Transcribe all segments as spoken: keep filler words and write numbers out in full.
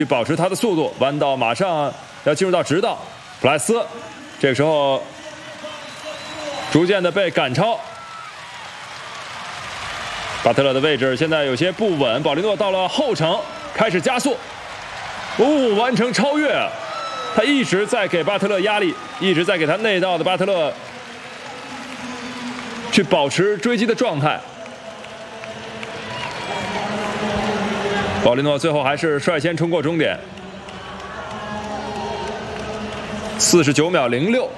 保持他的速度，弯道马上要进入到直道，普莱斯这个时候逐渐的被赶超。巴特勒的位置现在有些不稳，保利诺到了后程开始加速，哦，完成超越。他一直在给巴特勒压力，一直在给他内道的巴特勒去保持追击的状态。保利诺最后还是率先冲过终点，四十九秒零六。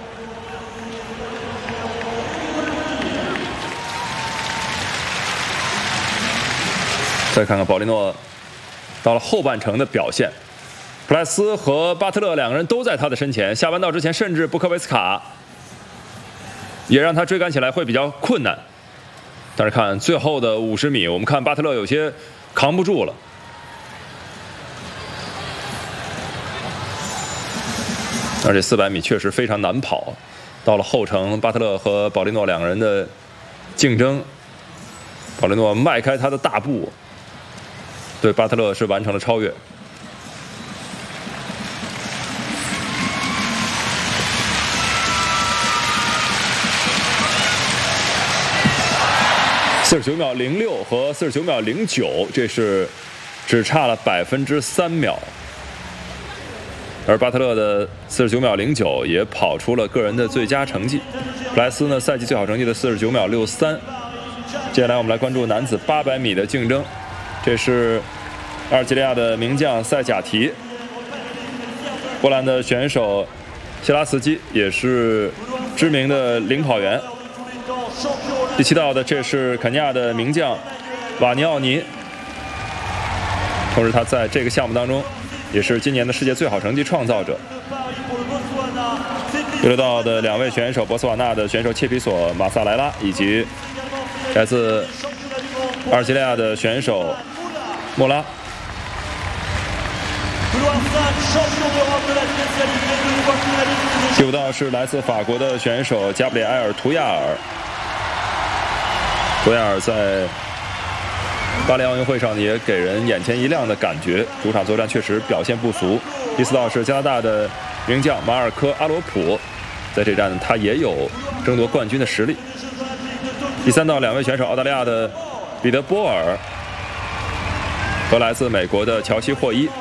再看看保利诺到了后半程的表现，普莱斯和巴特勒两个人都在他的身前，下弯道之前甚至布科维斯卡也让他追赶起来会比较困难。但是看最后的五十米，我们看巴特勒有些扛不住了。而且四百米确实非常难跑，到了后程，巴特勒和保利诺两个人的竞争，保利诺迈开他的大步，对巴特勒是完成了超越。四十九秒零六和四十九秒零九，这是只差了百分之三秒。而巴特勒的四十九秒零九也跑出了个人的最佳成绩。普莱斯呢，赛季最好成绩的四十九秒六三。接下来我们来关注男子八百米的竞争，这是阿尔及利亚的名将塞贾提，波兰的选手谢拉斯基也是知名的领跑员。第七道的这是肯尼亚的名将瓦尼奥尼，同时他在这个项目当中也是今年的世界最好成绩创造者。第六道的两位选手，博斯瓦纳的选手切皮索马萨莱拉以及来自阿尔及利亚的选手莫拉。第五道是来自法国的选手加布里埃尔·图亚尔。图亚尔在巴黎奥运会上也给人眼前一亮的感觉，主场作战确实表现不俗。第四道是加拿大的名将马尔科·阿罗普，在这站他也有争夺冠军的实力。第三道两位选手，澳大利亚的彼得波尔和来自美国的乔西·霍伊。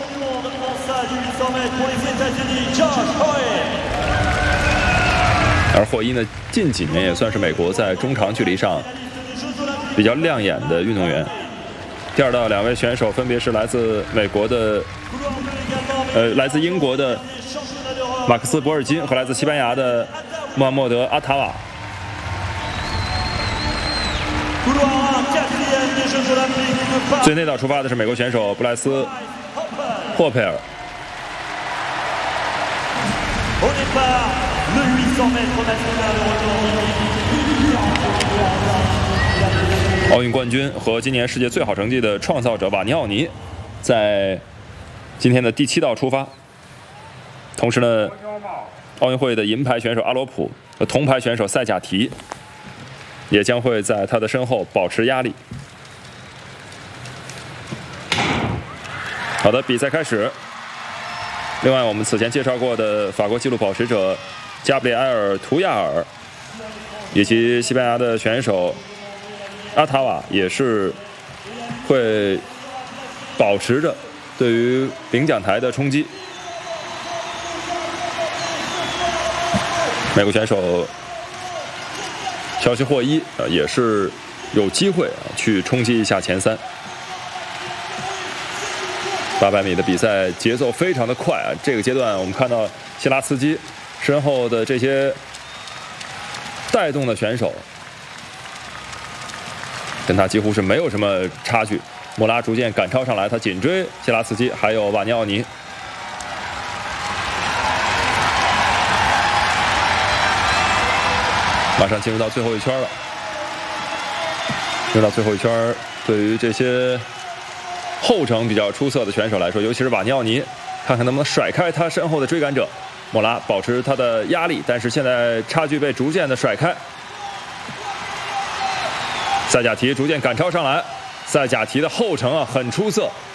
而霍伊呢，近几年也算是美国在中长距离上比较亮眼的运动员。第二道两位选手分别是来自美国的，呃，来自英国的马克思·博尔金和来自西班牙的穆罕默德·阿塔瓦。最内道出发的是美国选手布莱斯·霍佩尔。奥运冠军和今年世界最好成绩的创造者瓦尼奥尼，在今天的第七道出发。同时呢，奥运会的银牌选手阿罗普和铜牌选手塞贾提也将会在他的身后保持压力。好的，比赛开始。另外，我们此前介绍过的法国纪录保持者加布里埃尔·图亚尔，以及西班牙的选手阿塔瓦也是会保持着对于领奖台的冲击。美国选手乔西·霍伊啊也是有机会啊去冲击一下前三。八百米的比赛节奏非常的快啊！这个阶段我们看到希拉斯基身后的这些带动的选手，跟他几乎是没有什么差距。莫拉逐渐赶超上来，他紧追希拉斯基，还有瓦尼奥尼。马上进入到最后一圈了，进入到最后一圈，对于这些后程比较出色的选手来说，尤其是瓦尼奥尼，看看能不能甩开他身后的追赶者。莫拉保持他的压力，但是现在差距被逐渐的甩开。塞贾提逐渐赶超上来，塞贾提的后程啊很出色，